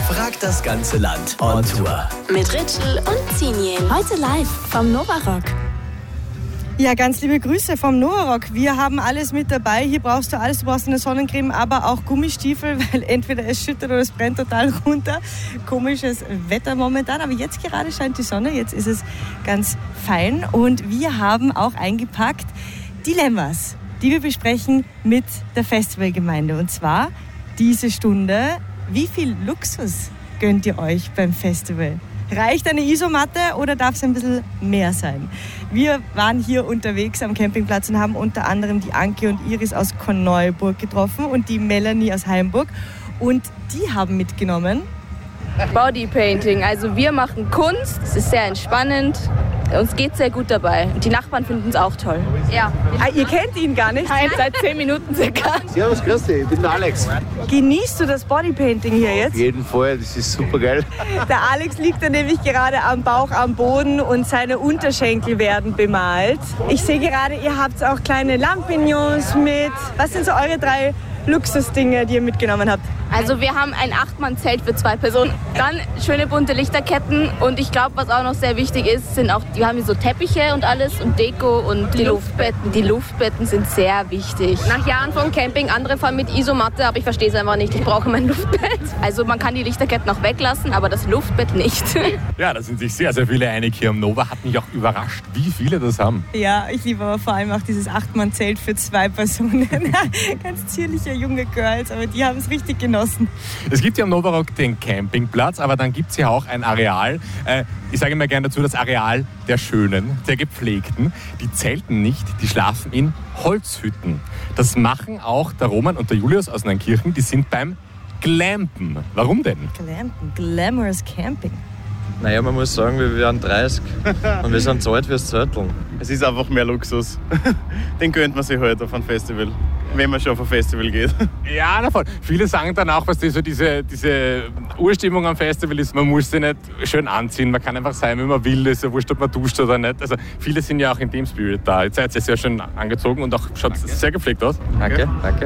fragt das ganze Land on Tour. Mit Ritschl und Xenien. Heute live vom Novarock. Ja, ganz liebe Grüße vom Novarock. Wir haben alles mit dabei. Hier brauchst du alles. Du brauchst eine Sonnencreme, aber auch Gummistiefel, weil entweder es schüttet oder es brennt total runter. Komisches Wetter momentan, aber jetzt gerade scheint die Sonne. Jetzt ist es ganz fein und wir haben auch eingepackt Dilemmas, die wir besprechen mit der Festivalgemeinde. Und zwar diese Stunde: Wie viel Luxus gönnt ihr euch beim Festival? Reicht eine Isomatte oder darf es ein bisschen mehr sein? Wir waren hier unterwegs am Campingplatz und haben unter anderem die Anke und Iris aus Korneuburg getroffen und die Melanie aus Heimburg. Und die haben mitgenommen Bodypainting. Also wir machen Kunst, es ist sehr entspannend. Uns geht sehr gut dabei. Und die Nachbarn finden es auch toll. Ja. Ihr kennt ihn gar nicht? Nein, seit 10 Minuten circa. Servus, grüß dich, ich bin der Alex. Genießt du das Bodypainting hier jetzt? Auf jeden Fall, das ist super geil. Der Alex liegt da nämlich gerade am Bauch am Boden und seine Unterschenkel werden bemalt. Ich sehe gerade, ihr habt auch kleine Lampignons mit. Was sind so eure 3 Luxusdinge, die ihr mitgenommen habt? Also wir haben ein 8-Mann-Zelt für 2 Personen. Dann schöne bunte Lichterketten. Und ich glaube, was auch noch sehr wichtig ist, sind auch, wir haben hier so Teppiche und alles und Deko und die Luftbetten. Die Luftbetten sind sehr wichtig. Nach Jahren vom Camping, andere fahren mit Isomatte, aber ich verstehe es einfach nicht. Ich brauche mein Luftbett. Also man kann die Lichterketten auch weglassen, aber das Luftbett nicht. Ja, da sind sich sehr, sehr viele einig hier am Nova. Hat mich auch überrascht, wie viele das haben. Ja, ich liebe aber vor allem auch dieses 8-Mann-Zelt für 2 Personen. Ganz zierliche junge Girls, aber die haben es richtig genossen. Es gibt ja am Novarock den Campingplatz, aber dann gibt es ja auch ein Areal. Ich sage immer gerne dazu, das Areal der Schönen, der Gepflegten. Die zelten nicht, die schlafen in Holzhütten. Das machen auch der Roman und der Julius aus Neunkirchen. Die sind beim Glampen. Warum denn? Glampen, Glamorous Camping. Naja, man muss sagen, wir werden 30 und wir sind zu alt fürs Zelteln. Es ist einfach mehr Luxus. Den gönnt man sich halt auf ein Festival, wenn man schon auf ein Festival geht. Ja, na voll. Viele sagen dann auch, was so diese Urstimmung am Festival ist, man muss sich nicht schön anziehen, man kann einfach sein, wie man will, ist ja wurscht, ob man duscht oder nicht. Also viele sind ja auch in dem Spirit da. Jetzt seid ihr sehr schön angezogen und auch schaut sehr gepflegt aus. Danke.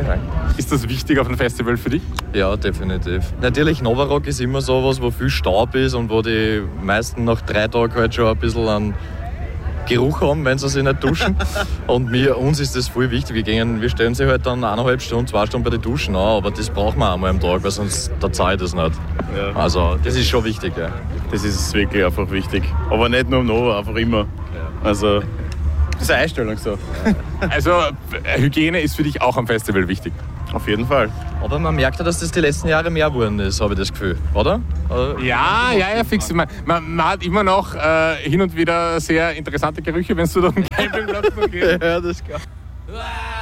Ist das wichtig auf einem Festival für dich? Ja, definitiv. Natürlich, Novarock ist immer sowas, wo viel Staub ist und wo die meisten nach 3 Tagen halt schon ein bisschen an Geruch haben, wenn sie sich nicht duschen. Und uns ist das voll wichtig. Wir stellen sie halt dann 1,5 Stunden, 2 Stunden bei den Duschen an, aber das brauchen wir einmal am Tag, weil sonst der Zeit das nicht. Ja. Also das ist schon wichtig. Ja. Das ist wirklich einfach wichtig. Aber nicht nur im Nova, einfach immer. Also das ist eine Einstellung so. Also Hygiene ist für dich auch am Festival wichtig? Auf jeden Fall. Aber man merkt ja, dass das die letzten Jahre mehr geworden ist, habe ich das Gefühl, oder? Ja, fix. Man hat immer noch hin und wieder sehr interessante Gerüche, wenn du durch den Campingplatz gehst. Ja, das ist klar.